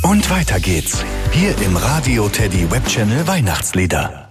Und weiter geht's. Hier im Radio Teddy Webchannel Weihnachtslieder.